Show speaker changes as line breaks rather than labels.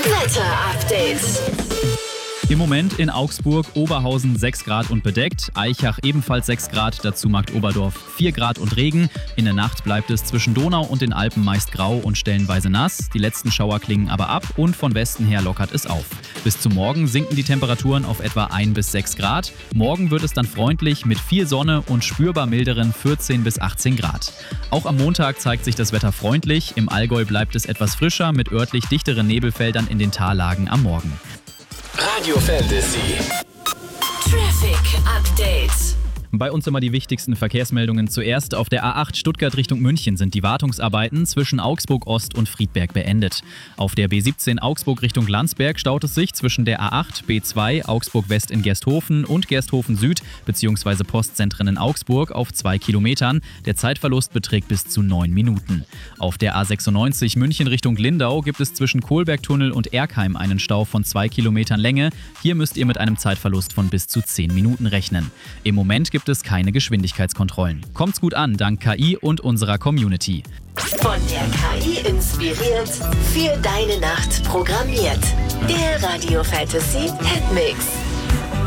Wetter-Update.
Im Moment in Augsburg, Oberhausen 6 Grad und bedeckt, Aichach ebenfalls 6 Grad, dazu Marktoberdorf 4 Grad und Regen. In der Nacht bleibt es zwischen Donau und den Alpen meist grau und stellenweise nass. Die letzten Schauer klingen aber ab und von Westen her lockert es auf. Bis zum Morgen sinken die Temperaturen auf etwa 1 bis 6 Grad. Morgen wird es dann freundlich mit viel Sonne und spürbar milderen 14 bis 18 Grad. Auch am Montag zeigt sich das Wetter freundlich. Im Allgäu bleibt es etwas frischer mit örtlich dichteren Nebelfeldern in den Tallagen am Morgen.
Radio Fantasy.
Traffic Update.
Bei uns immer die wichtigsten Verkehrsmeldungen. Zuerst auf der A8 Stuttgart Richtung München sind die Wartungsarbeiten zwischen Augsburg Ost und Friedberg beendet. Auf der B17 Augsburg Richtung Landsberg staut es sich zwischen der A8, B2 Augsburg West in Gersthofen und Gersthofen Süd bzw. Postzentren in Augsburg auf 2 Kilometern. Der Zeitverlust beträgt bis zu 9 Minuten. Auf der A96 München Richtung Lindau gibt es zwischen Kohlbergtunnel und Erkheim einen Stau von 2 Kilometern Länge. Hier müsst ihr mit einem Zeitverlust von bis zu 10 Minuten rechnen. Im Moment gibt es keine Geschwindigkeitskontrollen. Kommt's gut an, dank KI und unserer Community.
Von der KI inspiriert, für deine Nacht programmiert. Der Radio Fantasy Hitmix.